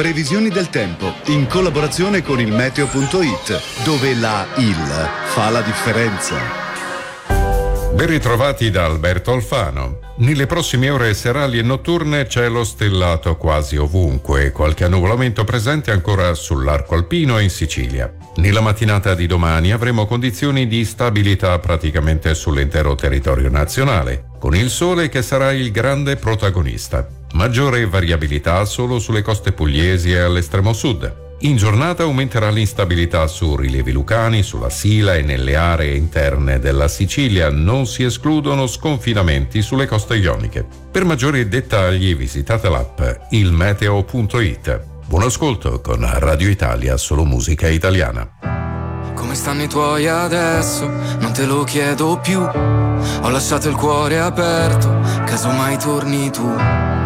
Previsioni del tempo in collaborazione con il meteo.it, dove la IL fa la differenza. Ben ritrovati da Alberto Alfano. Nelle prossime ore serali e notturne cielo stellato quasi ovunque, qualche annuvolamento presente ancora sull'arco alpino e in Sicilia. Nella mattinata di domani avremo condizioni di stabilità praticamente sull'intero territorio nazionale, con il sole che sarà il grande protagonista. Maggiore variabilità solo sulle coste pugliesi e all'estremo sud. In giornata aumenterà l'instabilità su rilievi lucani, sulla Sila e nelle aree interne della Sicilia. Non si escludono sconfinamenti sulle coste ioniche. Per maggiori dettagli visitate l'app ilmeteo.it. Buon ascolto con Radio Italia, solo musica italiana. Come stanno i tuoi adesso? Non te lo chiedo più. Ho lasciato il cuore aperto, casomai torni tu.